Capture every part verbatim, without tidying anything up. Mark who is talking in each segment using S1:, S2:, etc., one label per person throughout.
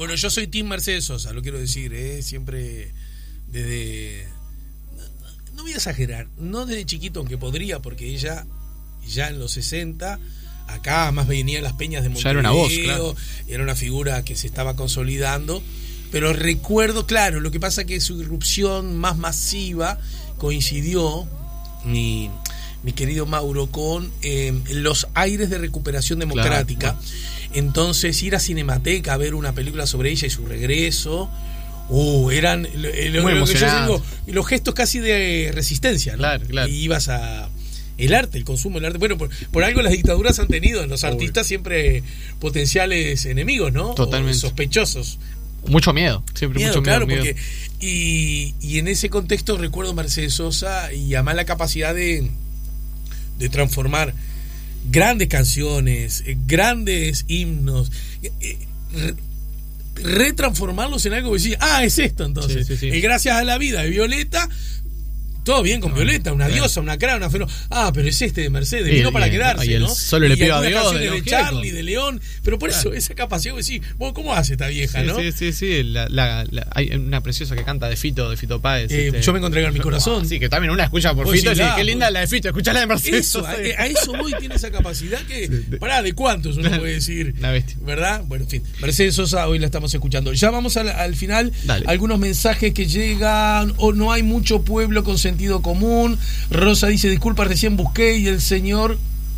S1: Bueno, yo soy team Mercedes Sosa, lo quiero decir, ¿eh? Siempre desde... No, no voy a exagerar, no desde chiquito, aunque podría, porque ella ya en los sesenta, acá más venía en las peñas de Montevideo,
S2: ya era una voz, claro.
S1: Era una figura que se estaba consolidando, pero recuerdo, claro, lo que pasa que su irrupción más masiva coincidió, mi... mi querido Mauro, con eh, los aires de recuperación democrática. Claro. Entonces ir a Cinemateca a ver una película sobre ella y su regreso, uh, eran lo, lo que yo digo, los gestos casi de resistencia, ¿no? Claro, claro. Y ibas a el arte, el consumo del arte. Bueno, por, por algo las dictaduras han tenido en los artistas siempre potenciales enemigos, ¿no?
S2: Totalmente.
S1: O sospechosos.
S2: Mucho miedo, siempre
S1: miedo,
S2: mucho
S1: claro,
S2: miedo.
S1: Porque, y, y en ese contexto recuerdo a Mercedes Sosa y además la capacidad de de transformar grandes canciones, grandes himnos, re, retransformarlos en algo que decís, ah, es esto entonces. Sí, sí, sí. Gracias a la vida de Violeta, todo bien con no, Violeta, una claro. diosa, una cara, una fenómeno. Ah, pero es este de Mercedes, vino y, para y, quedarse,
S2: y el,
S1: ¿no?
S2: Solo le pido a Dios.
S1: Canciones de, de Charlie, de León, pero por claro. eso, esa capacidad de decir, vos, ¿cómo hace esta vieja,
S2: sí,
S1: no?
S2: Sí, sí, sí. La, la, la, hay una preciosa que canta de Fito, de Fito Páez.
S1: Eh,
S2: este,
S1: yo me encontré en mi corazón.
S2: Oh, sí, que también una escucha por Fito.
S1: Sí,
S2: sí, qué linda la de Fito, escuchá la de Mercedes.
S1: Eso, a, a eso voy, tiene esa capacidad que, sí, de, pará, ¿de cuántos uno puede decir?
S2: La bestia.
S1: ¿Verdad? Bueno, en fin, Mercedes Sosa hoy la estamos escuchando. Ya vamos al, al final.
S2: Dale.
S1: Algunos mensajes que llegan, o no hay mucho pueblo con sentido común. Rosa dice, disculpa, recién busqué y el señor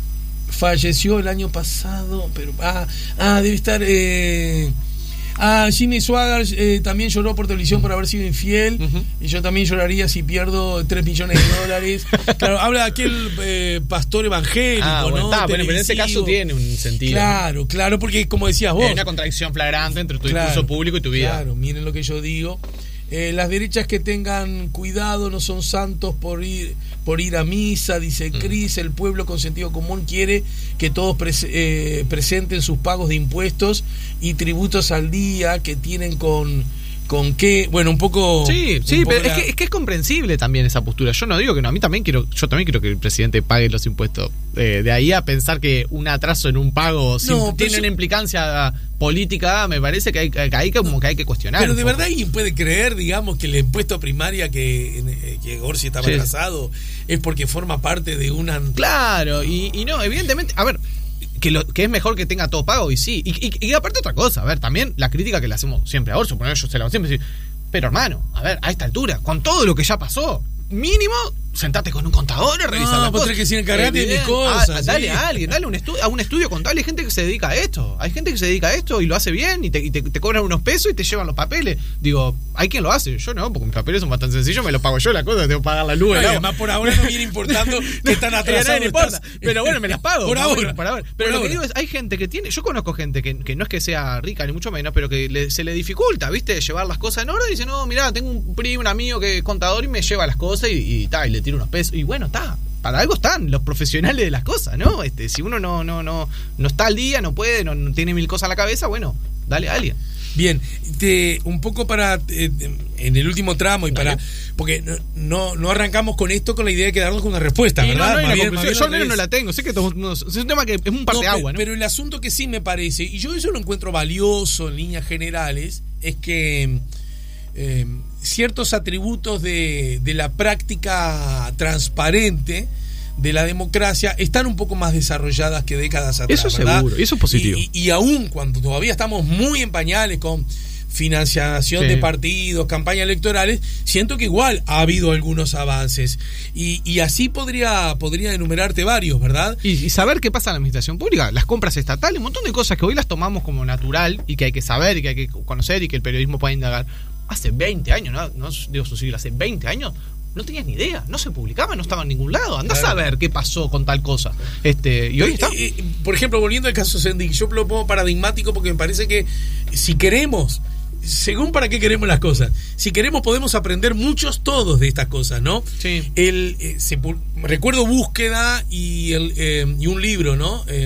S1: falleció el año pasado, pero ah, ah debe estar eh, ah, Jimmy Swaggart eh, también lloró por televisión por haber sido infiel, uh-huh. y yo también lloraría si pierdo tres millones de dólares. Claro, habla de aquel eh, pastor evangélico,
S2: ah, bueno,
S1: ¿no?
S2: Está, bueno, pero en ese caso tiene un sentido.
S1: Claro, ¿no? Claro, porque como decías vos,
S2: hay una contradicción flagrante entre tu
S1: claro,
S2: discurso público y tu vida.
S1: Claro, miren lo que yo digo. Eh, las derechas que tengan cuidado no son santos por ir por ir a misa, dice Cris. Mm. El pueblo con sentido común quiere que todos pres- eh, presenten sus pagos de impuestos y tributos al día que tienen con con qué, bueno, un poco
S2: sí,
S1: un
S2: sí,
S1: poco
S2: pero
S1: la...
S2: es que es que es comprensible también esa postura. Yo no digo que no, a mí también quiero, yo también quiero que el presidente pague los impuestos. Eh, de ahí a pensar que un atraso en un pago
S1: no,
S2: sin, tiene
S1: yo...
S2: una implicancia política, me parece que hay, que hay como que hay que cuestionar.
S1: Pero de verdad alguien puede creer, digamos, que el impuesto primaria que, que Gorsi estaba
S2: sí.
S1: atrasado es porque forma parte de una...
S2: Claro, y, y no, evidentemente, a ver, que, lo, que es mejor que tenga todo pago, y sí, y, y, y aparte otra cosa, a ver, también la crítica que le hacemos siempre a Orso, por yo se la hago siempre decir, pero hermano, a ver, a esta altura, con todo lo que ya pasó, mínimo sentate con un contador y revisar
S1: no,
S2: las cosas.
S1: No, que si encargate de mis cosas.
S2: A, dale a alguien, dale un estu- a un estudio contable. Hay gente que se dedica a esto. Hay gente que se dedica a esto y lo hace bien y te, y te, te cobran unos pesos y te llevan los papeles. Digo, hay quien lo hace. Yo no, porque mis papeles son bastante sencillos. Me los pago yo la cosa, tengo que pagar la luz.
S1: Ay, además, por ahora no viene importando que están atrasados.
S2: No importa. Pero bueno, me las pago.
S1: Por ahora.
S2: Bueno, por ahora. Pero por lo ahora. que digo es, hay gente que tiene. Yo conozco gente que, que no es que sea rica ni mucho menos, pero que le, se le dificulta, ¿viste? Llevar las cosas en orden y dice, no, mirá, tengo un primo, un amigo que es contador y me lleva las cosas y, y, ta, y le tiro unos pesos. Y bueno, está. Para algo están los profesionales de las cosas, ¿no? Este, si uno no, no, no, no está al día, no puede, no, no tiene mil cosas a la cabeza, bueno, dale a alguien.
S1: Bien, te, un poco para eh, en el último tramo y
S2: dale.
S1: para porque no, no no arrancamos con esto con la idea de quedarnos con una respuesta, y ¿verdad?
S2: No, no
S1: más
S2: bien,
S1: bien,
S2: más bien yo al menos no la tengo, sé que todo, no, es un tema que es un par de
S1: no,
S2: agua, ¿no?
S1: Pero el asunto que sí me parece, y yo eso lo encuentro valioso en líneas generales, es que eh, ciertos atributos de, de la práctica transparente de la democracia están un poco más desarrolladas que décadas atrás.
S2: Eso
S1: ¿verdad?
S2: seguro, eso es positivo.
S1: Y, y, y aún cuando todavía estamos muy en pañales con financiación sí. de partidos, campañas electorales, siento que igual ha habido algunos avances. Y, y así podría, podría enumerarte varios, ¿verdad?
S2: Y, y saber qué pasa en la administración pública, las compras estatales, un montón de cosas que hoy las tomamos como natural y que hay que saber y que hay que conocer y que el periodismo pueda indagar. Hace veinte años, no, no digo su siglo, hace veinte años no tenías ni idea, no se publicaba, no estaba en ningún lado. Andás claro. a ver qué pasó con tal cosa. Este, y hoy está.
S1: Eh, eh, por ejemplo, volviendo al caso Sendik, yo lo pongo paradigmático porque me parece que si queremos, según para qué queremos las cosas, si queremos podemos aprender muchos todos de estas cosas, ¿no?
S2: Sí.
S1: El, eh, se, recuerdo Búsqueda y, el, eh, y un libro, ¿no? Eh,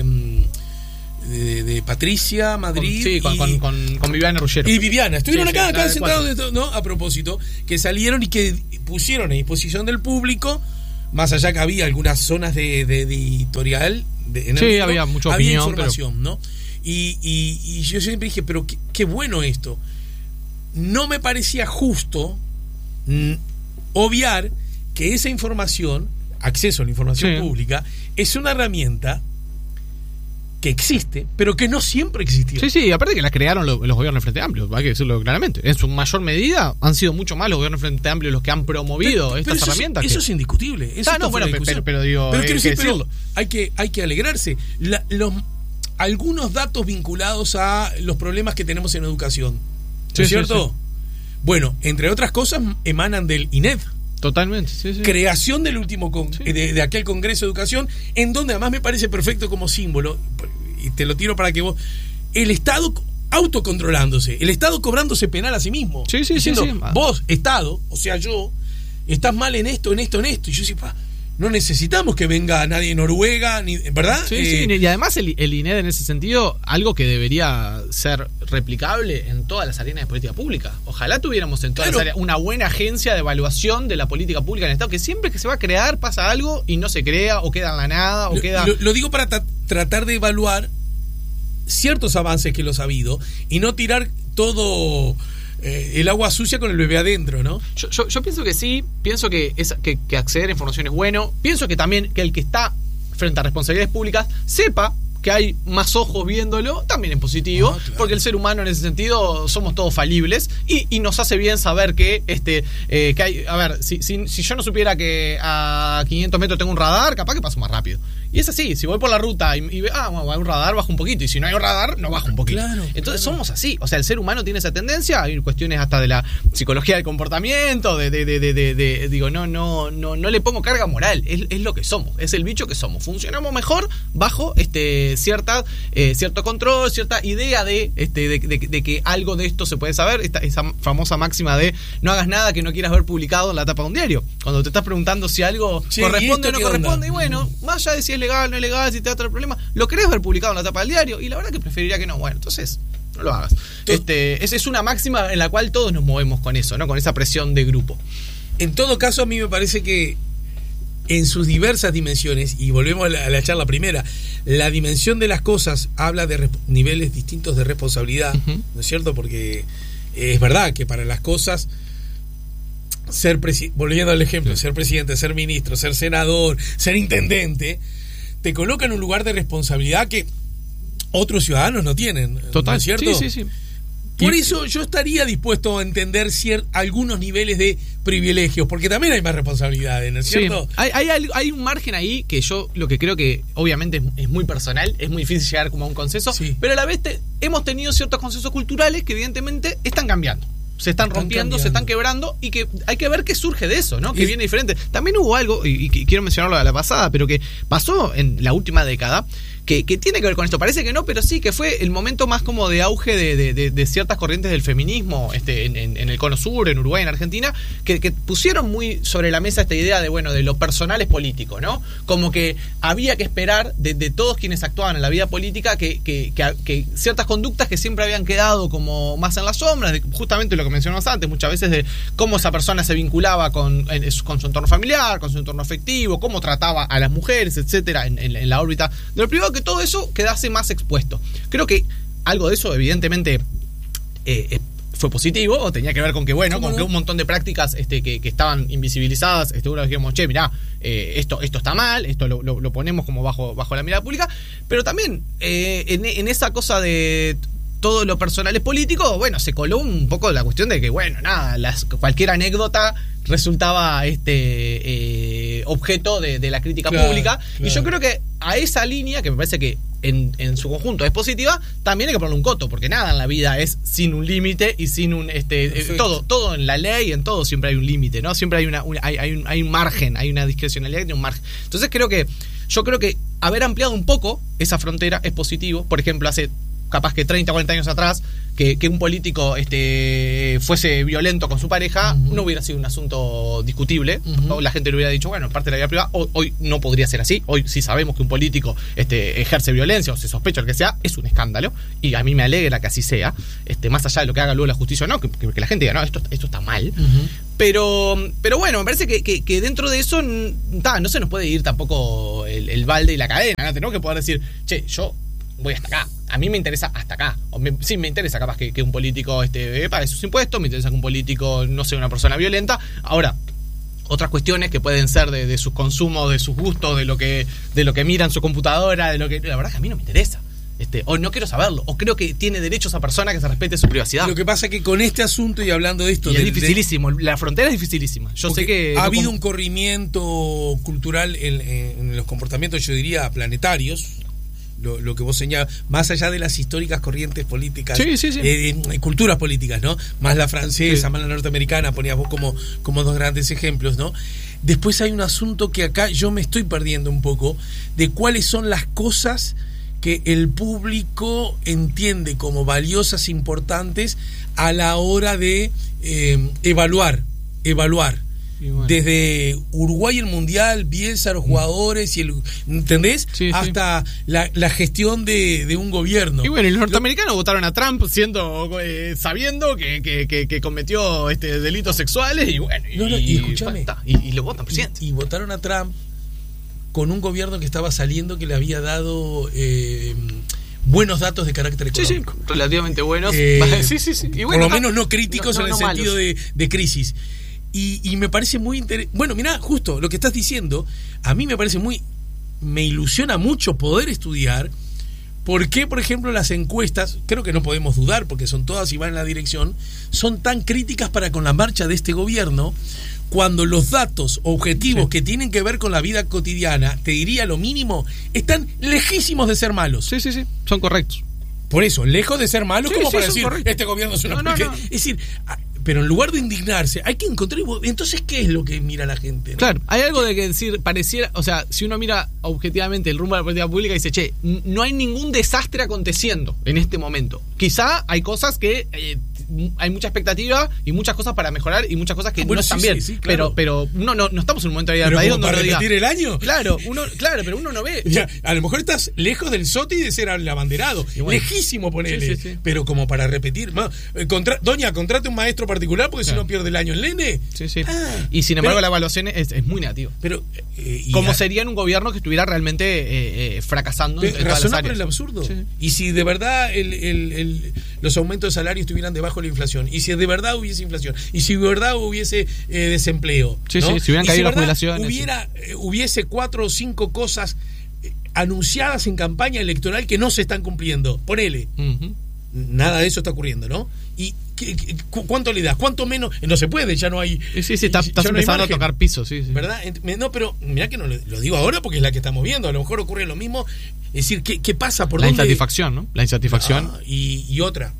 S1: De, de Patricia Madrid
S2: con, sí, con,
S1: y,
S2: con, con, con Viviana Ruggero
S1: y Viviana estuvieron
S2: sí,
S1: acá,
S2: sí,
S1: acá sentados de esto, ¿no? A propósito, que salieron y que pusieron a disposición del público, más allá que había algunas zonas de, de, de editorial de, en
S2: sí,
S1: el,
S2: había mucha
S1: había
S2: opinión,
S1: información,
S2: pero...
S1: ¿no? Y, y, y yo siempre dije, pero qué, qué bueno esto. No me parecía justo mm, obviar que esa información, acceso a la información sí. pública, es una herramienta que existe, pero que no siempre existió.
S2: Sí, sí, aparte que la crearon los, los gobiernos del Frente Amplio, hay que decirlo claramente. En su mayor medida han sido mucho más los gobiernos del Frente Amplio los que han promovido pero, estas pero eso herramientas.
S1: Es,
S2: que...
S1: Eso es indiscutible. Eso
S2: ah, no, bueno, pero, pero, pero digo, pero,
S1: eh,
S2: decir,
S1: pero hay, que, hay que alegrarse. La, los, algunos datos vinculados a los problemas que tenemos en educación, ¿no sí, es cierto? Sí, sí. Bueno, entre otras cosas, emanan del I N E D.
S2: Totalmente, sí, sí.
S1: Creación del último con, sí. de, de aquel Congreso de Educación, en donde además me parece perfecto como símbolo, y te lo tiro para que vos, el Estado autocontrolándose, el Estado cobrándose penal a sí mismo,
S2: sí, sí, diciendo, sí, sí.
S1: vos, Estado, o sea yo, estás mal en esto, en esto, en esto, y yo decía, no necesitamos que venga nadie de Noruega, ni, ¿verdad?
S2: Sí,
S1: eh,
S2: sí, y además el, el I N E D en ese sentido, algo que debería ser replicable en todas las arenas de política pública. Ojalá tuviéramos en todas claro. las áreas una buena agencia de evaluación de la política pública en el Estado, que siempre que se va a crear pasa algo y no se crea, o queda en la nada, o
S1: lo,
S2: queda...
S1: Lo, lo digo para tra- tratar de evaluar ciertos avances que los ha habido y no tirar todo... Eh, el agua sucia con el bebé adentro, ¿no?
S2: Yo, yo, yo pienso que sí, pienso que, es, que, que acceder a información es bueno, pienso que también que el que está frente a responsabilidades públicas sepa que hay más ojos viéndolo, también es positivo, ah, claro. porque el ser humano en ese sentido somos todos falibles y, y nos hace bien saber que este eh, que hay, a ver, si, si, si yo no supiera que a quinientos metros tengo un radar, capaz que paso más rápido. Y es así, si voy por la ruta y, y ah, bueno, hay un radar, bajo un poquito, y si no hay un radar, no bajo un poquito.
S1: Claro,
S2: Entonces
S1: claro.
S2: somos así, o sea, el ser humano tiene esa tendencia, hay cuestiones hasta de la psicología del comportamiento, de, de, de, de, de, de digo, no, no, no, no le pongo carga moral, es, es lo que somos, es el bicho que somos. Funcionamos mejor bajo este cierta, eh, cierto control, cierta idea de, este, de, de, de que algo de esto se puede saber, esta, esa famosa máxima de no hagas nada que no quieras ver publicado en la tapa de un diario. Cuando te estás preguntando si algo sí, corresponde o no corresponde, y bueno, más allá de si es legal o no es legal, si te da otro problema, lo querés ver publicado en la tapa del diario, y la verdad que preferiría que no. Bueno, entonces no lo hagas. Este, es, es una máxima en la cual todos nos movemos con eso, ¿no? Con esa presión de grupo.
S1: En todo caso, a mí me parece que en sus diversas dimensiones, y volvemos a la, a la charla primera, la dimensión de las cosas habla de rep- niveles distintos de responsabilidad, uh-huh. ¿no es cierto? Porque es verdad que para las cosas, ser presi- volviendo al ejemplo, sí. ser presidente, ser ministro, ser senador, ser intendente, te coloca en un lugar de responsabilidad que otros ciudadanos no tienen.
S2: Total,
S1: ¿no es cierto?
S2: Sí, sí, sí.
S1: Por eso yo estaría dispuesto a entender cier- algunos niveles de privilegios, porque también hay más responsabilidades, ¿no es cierto?
S2: Sí. Hay, hay, hay un margen ahí que yo lo que creo que obviamente es, es muy personal, es muy difícil llegar como a un consenso, sí. pero a la vez te, hemos tenido ciertos consensos culturales que evidentemente están cambiando. Se están, están rompiendo, cambiando. se están quebrando, y que hay que ver qué surge de eso, ¿no? Que es... viene diferente. También hubo algo, y, y quiero mencionarlo a la pasada, pero que pasó en la última década, que, que tiene que ver con esto. Parece que no, pero sí, que fue el momento más como de auge de, de, de, de ciertas corrientes del feminismo este, en, en, en el Cono Sur, en Uruguay, en Argentina, que, que pusieron muy sobre la mesa esta idea de, bueno, de lo personal es político, ¿no? Como que había que esperar de, de todos quienes actuaban en la vida política que, que, que, que ciertas conductas que siempre habían quedado como más en las sombras, de justamente lo que mencionamos antes, muchas veces de cómo esa persona se vinculaba con, en, con su entorno familiar, con su entorno afectivo, cómo trataba a las mujeres, etcétera, en, en, en la órbita de lo privado, que todo eso quedase más expuesto. Creo que algo de eso evidentemente eh, fue positivo, o tenía que ver con que, bueno, con no? que un montón de prácticas este, que, que estaban invisibilizadas, este, uno dijimos, che, mirá, eh, esto, esto está mal, esto lo, lo, lo ponemos como bajo, bajo la mirada pública, pero también eh, en, en esa cosa de todo lo personal es político, bueno, se coló un poco la cuestión de que, bueno, nada, las, cualquier anécdota resultaba este eh, objeto de, de la crítica claro, pública, claro. Y yo creo que a esa línea, que me parece que en, en su conjunto es positiva, también hay que ponerle un coto, porque nada en la vida es sin un límite y sin un este eh, todo todo en la ley, en todo siempre hay un límite, ¿no? Siempre hay una, una hay, hay, un, hay un margen, hay una discrecionalidad y un margen. Entonces creo que yo creo que haber ampliado un poco esa frontera es positivo. Por ejemplo, hace capaz que treinta, cuarenta años atrás, que, que un político este fuese violento con su pareja, uh-huh. no hubiera sido un asunto discutible, uh-huh. o la gente le hubiera dicho, bueno, parte de la vida privada. Hoy, hoy no podría ser así. Hoy si sabemos que un político este ejerce violencia o se sospecha lo que sea, es un escándalo, y a mí me alegra que así sea, este más allá de lo que haga luego la justicia o no, que, que, que la gente diga, no, esto, esto está mal. Uh-huh. Pero, pero bueno, me parece que, que, que dentro de eso ta, no se nos puede ir tampoco el, el balde y la cadena, ¿no? Tenemos que poder decir, che, yo voy hasta acá. A mí me interesa hasta acá. O me, sí, me interesa capaz que, que un político este, eh, pague sus impuestos, me interesa que un político no sea una persona violenta. Ahora, otras cuestiones que pueden ser de, de sus consumos, de sus gustos, de lo que de lo que mira en su computadora, de lo que la verdad es que a mí no me interesa. Este, o no quiero saberlo, o creo que tiene derecho esa persona que se respete su privacidad.
S1: Lo que pasa es que con este asunto y hablando de esto...
S2: Y
S1: de,
S2: es dificilísimo, de, la frontera es dificilísima. Yo sé que...
S1: Ha
S2: no
S1: habido
S2: com-
S1: un corrimiento cultural en, en los comportamientos, yo diría, planetarios, lo, lo que vos señalás, más allá de las históricas corrientes políticas,
S2: sí, sí, sí.
S1: Eh, eh, culturas políticas, ¿no? Más la francesa,
S2: sí.
S1: más la norteamericana, ponías vos como, como dos grandes ejemplos, ¿no? Después hay un asunto que acá yo me estoy perdiendo un poco, de cuáles son las cosas que el público entiende como valiosas, importantes a la hora de eh, evaluar, evaluar. Bueno. Desde Uruguay el Mundial, Bielsa, los jugadores y el, ¿entendés?
S2: Sí,
S1: hasta
S2: sí.
S1: La, la gestión de, de un gobierno.
S2: Y bueno, y los norteamericanos lo... votaron a Trump siendo eh, sabiendo que, que, que, que cometió este delitos sexuales y bueno,
S1: no, no,
S2: y,
S1: y, escuchame,
S2: y, y lo votan presidente.
S1: Y, y votaron a Trump con un gobierno que estaba saliendo, que le había dado eh, buenos datos de carácter económico.
S2: Sí, sí, relativamente buenos.
S1: Eh,
S2: sí, sí, sí. Y
S1: bueno, por lo menos no críticos
S2: no, no,
S1: en el
S2: no
S1: sentido de, de crisis. Y, y me parece muy interesante. Bueno, mirá, justo lo que estás diciendo, a mí me parece muy. Me ilusiona mucho poder estudiar por qué, por ejemplo, las encuestas, creo que no podemos dudar porque son todas y van en la dirección, son tan críticas para con la marcha de este gobierno, cuando los datos objetivos sí. que tienen que ver con la vida cotidiana, te diría lo mínimo, están lejísimos de ser malos.
S2: Sí, sí, sí, son correctos.
S1: Por eso, lejos de ser malos,
S2: sí,
S1: como
S2: sí,
S1: para decir,
S2: correctos.
S1: Este gobierno es una
S2: no, no, no.
S1: Es decir, pero en lugar de indignarse, hay que encontrar... Entonces, ¿qué es lo que mira la gente? ¿No?
S2: Claro, hay algo de que decir, pareciera... O sea, si uno mira objetivamente el rumbo de la política pública y dice, che, no hay ningún desastre aconteciendo en este momento. Quizá hay cosas que... Eh, hay mucha expectativa y muchas cosas para mejorar y muchas cosas que ah, bueno, no están sí, bien. Sí, sí, claro. Pero pero no, no, no estamos en un momento de vida del país donde
S1: para
S2: uno
S1: repetir
S2: diga,
S1: el año.
S2: Claro, uno, claro, pero uno no ve.
S1: Ya, a lo mejor estás lejos del SOTI y de ser el abanderado. Bueno, lejísimo ponele. Sí, sí, sí. Pero como para repetir. Ma, contra, doña, contrate un maestro particular porque claro. si no pierde el año el nene.
S2: Sí, sí. Ah, y sin embargo pero, la evaluación es, es muy negativa.
S1: Pero eh,
S2: como a, sería en un gobierno que estuviera realmente eh, eh, fracasando en, en todas las áreas.
S1: Por el absurdo. Sí. Y si de verdad el, el, el, los aumentos de salario estuvieran debajo de la inflación, y si de verdad hubiese inflación, y si de verdad hubiese eh, desempleo,
S2: sí,
S1: ¿no?
S2: sí, si hubieran caído las jubilaciones,
S1: hubiera,
S2: sí.
S1: eh, hubiese cuatro o cinco cosas eh, anunciadas en campaña electoral que no se están cumpliendo, ponele. Uh-huh. Nada de eso está ocurriendo, ¿no? ¿Y qué, qué, cuánto le das? ¿Cuánto menos? No se puede, ya no hay...
S2: Sí, sí, estás está empezando no a tocar piso, sí, sí.
S1: ¿Verdad? No, pero mirá que no lo, lo digo ahora porque es la que estamos viendo, a lo mejor ocurre lo mismo. Es decir, ¿qué, qué pasa? ¿Por
S2: la
S1: dónde?
S2: insatisfacción, ¿no? La insatisfacción.
S1: Ah, y, y otra,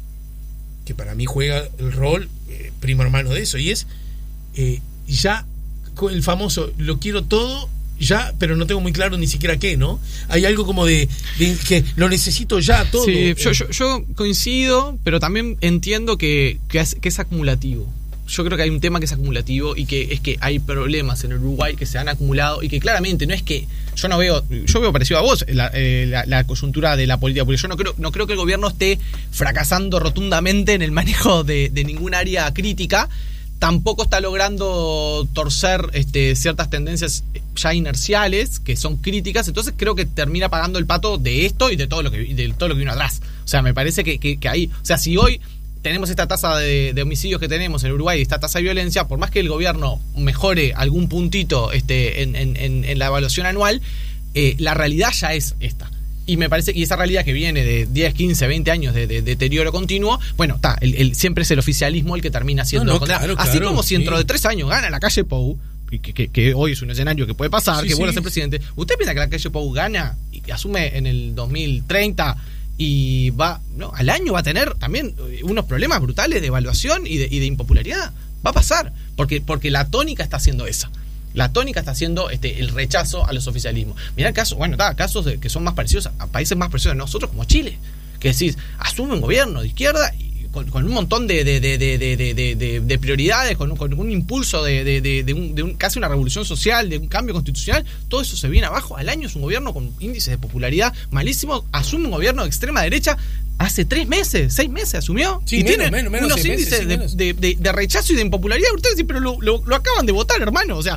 S1: que para mí juega el rol eh, primo hermano de eso, y es eh, ya con el famoso lo quiero todo ya, pero no tengo muy claro ni siquiera qué, ¿no? Hay algo como de, de que lo necesito ya todo.
S2: Sí, yo, yo, yo coincido, pero también entiendo que, que, es, que es acumulativo. Yo creo que hay un tema que es acumulativo y que es que hay problemas en el Uruguay que se han acumulado y que claramente no es que yo no veo, yo veo parecido a vos la, eh, la, la coyuntura de la política pública. Yo no creo, no creo que el gobierno esté fracasando rotundamente en el manejo de, de ningún área crítica. Tampoco está logrando torcer este, ciertas tendencias ya inerciales que son críticas, entonces creo que termina pagando el pato de esto y de todo lo que de todo lo que vino atrás. O sea, me parece que, que, que ahí, o sea, si hoy tenemos esta tasa de, de homicidios que tenemos en Uruguay y esta tasa de violencia, por más que el gobierno mejore algún puntito este, en, en, en la evaluación anual, eh, la realidad ya es esta. Y me parece que esa realidad que viene de diez, quince, veinte años de, de, de deterioro continuo, bueno, está, el, el, siempre es el oficialismo el que termina siendo...
S1: No, no, claro,
S2: así
S1: claro,
S2: como si dentro
S1: sí.
S2: de tres años gana la calle Pou, que, que, que hoy es un escenario que puede pasar, sí, que vuelva sí. a ser presidente, ¿usted piensa que la calle Pou gana y asume en el dos mil treinta y va, no, al año va a tener también unos problemas brutales de evaluación y de, y de impopularidad? Va a pasar, porque, porque la tónica está haciendo esa. La tónica está haciendo este, el rechazo a los oficialismos. Mirá casos, bueno, está, casos de, que son más parecidos a países más parecidos a nosotros, como Chile, que decís, asume un gobierno de izquierda y con, con un montón de, de, de, de, de, de, de, de prioridades, con, con un impulso de, de, de, de, un, de un, casi una revolución social, de un cambio constitucional, todo eso se viene abajo. Al año es un gobierno con índices de popularidad malísimos, asume un gobierno de extrema derecha. Hace tres meses, seis meses asumió
S1: sí,
S2: y
S1: menos,
S2: tiene
S1: menos, menos,
S2: unos índices
S1: meses, sí,
S2: de, de, de, de rechazo y de impopularidad. Ustedes dicen, pero lo, lo, lo acaban de votar, hermano. O sea,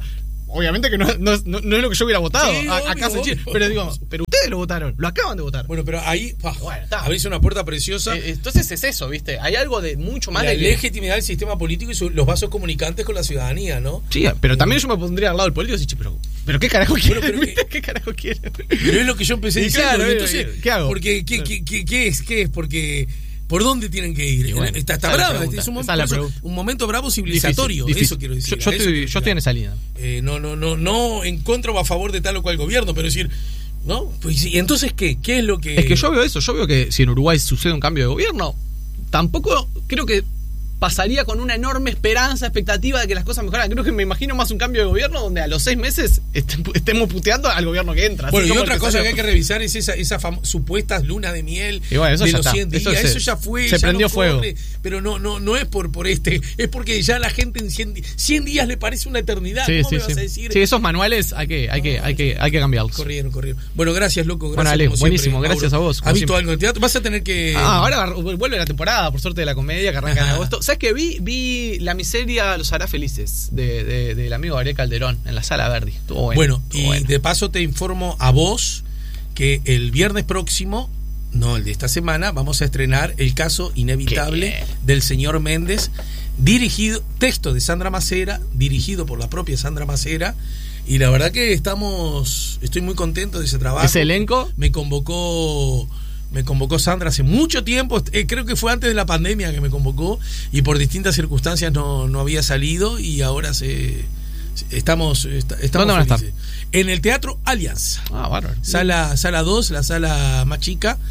S2: obviamente que no, no, no, no es lo que yo hubiera votado
S1: Sí,
S2: a,
S1: obvio,
S2: acá en Chile.
S1: obvio.
S2: Pero digo, pero ustedes lo votaron, lo acaban de votar.
S1: Bueno, pero ahí pa,
S2: Bueno, está.
S1: abrís una puerta preciosa.
S2: Eh, Entonces es eso, ¿viste? Hay algo de mucho más
S1: la
S2: de que-
S1: legitimidad del sistema político y su- los vasos comunicantes con la ciudadanía, ¿no?
S2: Sí, pero también yo me pondría al lado del político y decir, pero, pero ¿qué carajo quieren?
S1: pero
S2: ¿Viste?
S1: que-
S2: ¿Qué carajo quieren?
S1: Pero es lo que yo empecé
S2: Y
S1: diciendo.
S2: claro,
S1: y entonces,
S2: ¿qué hago?
S1: Porque, ¿qué, qué, qué, qué es? ¿Qué es? Porque, ¿por dónde tienen que ir?
S2: Y bueno,
S1: está está
S2: esa es la
S1: brava.
S2: pregunta,
S1: Es un,
S2: esa es la
S1: momento,
S2: pregunta.
S1: un momento bravo civilizatorio.
S2: Difícil,
S1: Eso
S2: difícil.
S1: quiero decir.
S2: Yo, yo
S1: a eso
S2: estoy,
S1: quiero
S2: yo estoy en esa línea.
S1: Eh, no, no, no, no en contra o a favor de tal o cual gobierno, pero decir, ¿no? Pues, ¿y entonces qué? ¿Qué es lo que...?
S2: Es que yo veo eso, yo veo que si en Uruguay sucede un cambio de gobierno, tampoco creo que pasaría con una enorme esperanza, expectativa de que las cosas mejoran. Creo que me imagino más un cambio de gobierno donde a los seis meses est- estemos puteando al gobierno que entra.
S1: Bueno,
S2: Así
S1: y
S2: como
S1: otra
S2: el que
S1: cosa
S2: salió.
S1: que hay que revisar es esa, esas fam- supuestas lunas de miel
S2: Y bueno, eso
S1: de
S2: ya
S1: los
S2: está.
S1: cien días.
S2: Eso
S1: Eso,
S2: se-
S1: ya fue.
S2: se
S1: ya
S2: prendió
S1: no
S2: fuego.
S1: corre, pero no, no, no es por, por este, es porque ya la gente en cien, di- cien días le parece una eternidad.
S2: Sí,
S1: ¿Cómo
S2: sí,
S1: me vas
S2: sí.
S1: a decir?
S2: Sí, esos manuales hay que, hay que, hay que, hay que cambiarlos.
S1: Corrieron, corrieron. Bueno, gracias, loco. Gracias,
S2: Bueno, Ale,
S1: como
S2: buenísimo,
S1: siempre,
S2: gracias
S1: Mauro.
S2: a vos, como
S1: ¿Has visto
S2: siempre.
S1: algo en el teatro? Vas a tener que.
S2: Ah, ahora vuelve la temporada, por suerte, de la comedia que arranca en
S1: Ajá.
S2: agosto. ¿Sabes qué? Vi, vi La miseria los hará felices de, de, del amigo Gabriel Calderón en la Sala Verdi. Estuvo bueno.
S1: Bueno,
S2: estuvo
S1: y
S2: bueno.
S1: de paso te informo a vos que el viernes próximo, no el de esta semana, vamos a estrenar El caso inevitable
S2: Qué bien.
S1: del señor Méndez, dirigido, texto de Sandra Macera, dirigido por la propia Sandra Macera, y la verdad que estamos, estoy muy contento de ese trabajo.
S2: Ese elenco.
S1: Me convocó me convocó Sandra hace mucho tiempo, eh, creo que fue antes de la pandemia que me convocó y por distintas circunstancias no, no había salido y ahora se, se- estamos, est- estamos
S2: ¿Dónde van a estar?
S1: felices. En el Teatro Alianza,
S2: Ah, bárbaro.
S1: sala sala dos, la sala más chica,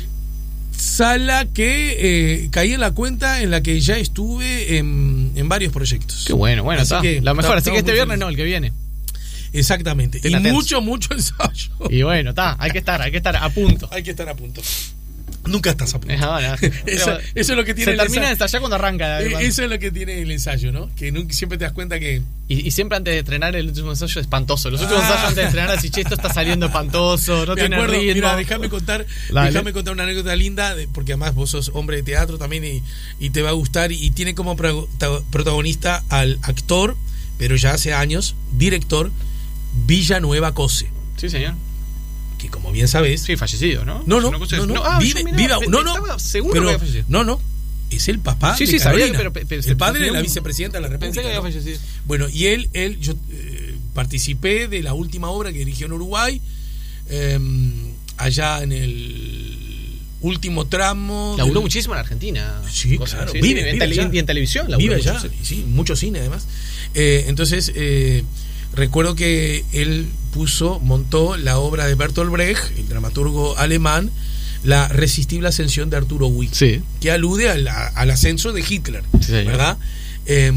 S1: sala que eh, caí en la cuenta en la que ya estuve en, en varios proyectos.
S2: Qué bueno, bueno,
S1: Así
S2: está.
S1: que
S2: La mejor,
S1: está-
S2: así que
S1: estamos
S2: este
S1: muy
S2: viernes
S1: felices.
S2: no, el que viene.
S1: Exactamente,
S2: Estén
S1: y
S2: atentos.
S1: mucho, mucho ensayo.
S2: Y bueno, está, hay que estar, hay que estar a punto.
S1: Hay que estar a punto. Nunca estás a punto.
S2: No, no.
S1: Eso, eso es lo que tiene
S2: Se
S1: el
S2: termina de
S1: ensayo.
S2: estallar cuando arranca.
S1: Eh, Eso es lo que tiene el ensayo, ¿no? Que nunca, siempre te das cuenta que...
S2: Y, y siempre antes de estrenar el último ensayo espantoso. Los últimos
S1: Ah.
S2: ensayos antes de estrenar así, che, esto está saliendo espantoso, no
S1: me
S2: tiene
S1: acuerdo,
S2: ritmo.
S1: mira, déjame contar,
S2: Dale.
S1: déjame contar una anécdota linda, de- porque además vos sos hombre de teatro también y, y te va a gustar, y tiene como pro- ta- protagonista al actor, pero ya hace años, director, Villanueva Cose,
S2: Sí, señor.
S1: que como bien sabés...
S2: Sí, fallecido, ¿no?
S1: No, no,
S2: Una cosa
S1: no,
S2: de-
S1: no,
S2: ah,
S1: vive,
S2: yo miraba,
S1: viva-
S2: pe-
S1: no, no,
S2: estaba seguro
S1: pero-
S2: que había fallecido.
S1: no, no, es el papá
S2: Sí,
S1: de
S2: sí, sabía,
S1: Carolina,
S2: pero pe- pe-
S1: el
S2: se-
S1: padre de la
S2: pensé-
S1: vicepresidenta de la República.
S2: Pensé que había
S1: ¿no?
S2: fallecido.
S1: Bueno, y él, él yo eh, participé de la última obra que dirigió en Uruguay, eh, allá en el último tramo.
S2: Laburó
S1: del-
S2: muchísimo en Argentina.
S1: Sí,
S2: Cosas,
S1: claro,
S2: sí,
S1: vive,
S2: sí, en
S1: vive
S2: tele-
S1: allá.
S2: y en televisión. laburó
S1: Vive allá,
S2: mucho, sí.
S1: sí, mucho cine además. Eh, entonces, eh, recuerdo que él puso, montó la obra de Bertolt Brecht, el dramaturgo alemán, La resistible ascensión de Arturo Wick,
S2: Sí.
S1: que alude al, a- al ascenso de Hitler,
S2: Sí, señor.
S1: ¿verdad? Eh,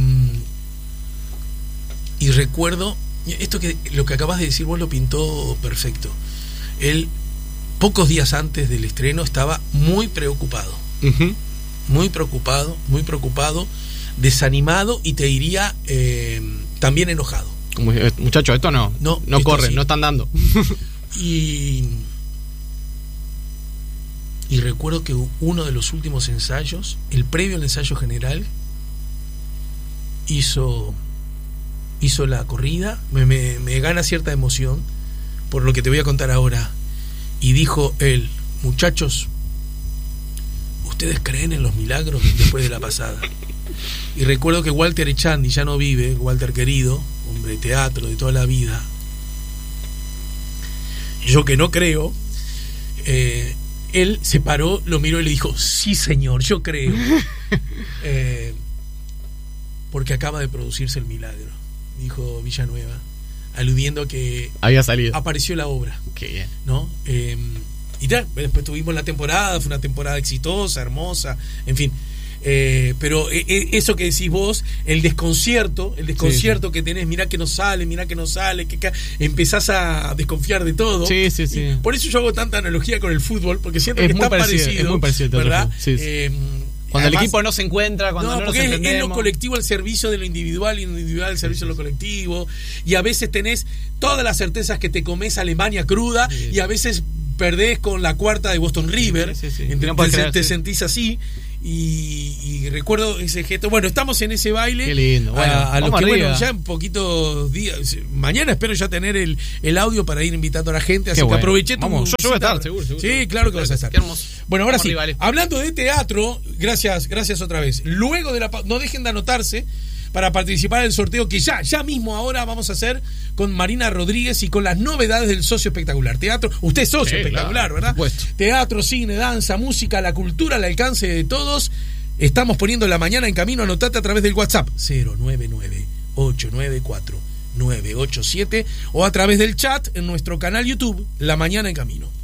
S1: y recuerdo, esto que lo que acabas de decir vos lo pintó perfecto. Él, pocos días antes del estreno, estaba muy preocupado,
S2: Ujú.
S1: muy preocupado, muy preocupado, desanimado y te diría eh, también enojado.
S2: Como, eh, muchacho, esto no.
S1: No,
S2: No
S1: esto
S2: corre,
S1: sí.
S2: no están dando.
S1: Y, y recuerdo que uno de los últimos ensayos, el previo al ensayo general, hizo, hizo la corrida, me, me, me gana cierta emoción por lo que te voy a contar ahora. Y dijo él, muchachos, ¿ustedes creen en los milagros después de la pasada? Y recuerdo que Walter Echandi ya no vive, Walter querido, hombre de teatro de toda la vida, yo que no creo, eh, él se paró, lo miró y le dijo, sí señor, yo creo. Eh, porque acaba de producirse el milagro, dijo Villanueva, aludiendo a que
S2: Había salido.
S1: apareció la obra,
S2: Qué bien.
S1: ¿no? Eh, y ya, después tuvimos la temporada, fue una temporada exitosa, hermosa, en fin. Eh, pero eh, eh, eso que decís vos, el desconcierto, el desconcierto
S2: Sí, sí.
S1: que tenés, mirá que no sale, mirá que no sale, que ca- empezás a desconfiar de todo.
S2: Sí, sí, sí.
S1: Y por eso yo hago tanta analogía con el fútbol, porque siento
S2: Es
S1: que
S2: muy
S1: es tan
S2: parecido,
S1: parecido,
S2: es muy parecido el teatro
S1: ¿verdad?
S2: de fútbol, sí, sí.
S1: Eh,
S2: Cuando
S1: además-
S2: el equipo no se encuentra, cuando no,
S1: no,
S2: nos
S1: porque es, es
S2: entendemos.
S1: lo colectivo al servicio de lo individual y lo individual al servicio de lo colectivo. Y a veces tenés todas las certezas que te comes Alemania cruda,
S2: Sí.
S1: y a veces perdés con la cuarta de Boston River.
S2: Sí, sí, sí.
S1: Ent-
S2: No podés
S1: te,
S2: creer,
S1: te
S2: sí.
S1: sentís así. Y, y recuerdo ese gesto. Bueno, estamos en ese baile.
S2: Qué lindo. Bueno,
S1: a, a los que,
S2: arriba.
S1: bueno, ya en poquitos días. Mañana espero ya tener el, el audio para ir invitando a la gente. Así
S2: Qué
S1: que
S2: bueno.
S1: aproveché tu
S2: Vamos, yo, yo voy a
S1: visita.
S2: estar, seguro, seguro.
S1: Sí, claro que vas a estar.
S2: Qué hermoso.
S1: Bueno, ahora
S2: Vamos
S1: sí.
S2: arriba, vale.
S1: Hablando de teatro, gracias, gracias otra vez. Luego de la pa- no dejen de anotarse para participar del sorteo que ya, ya mismo ahora vamos a hacer con Marina Rodríguez y con las novedades del Socio Espectacular. Teatro, usted es socio
S2: Sí,
S1: espectacular,
S2: claro,
S1: ¿verdad?
S2: por supuesto.
S1: Teatro, cine, danza, música, la cultura al alcance de todos. Estamos poniendo la mañana en camino. Anotate a través del WhatsApp cero nueve nueve ocho nueve cuatro nueve ocho siete o a través del chat en nuestro canal YouTube La Mañana en Camino.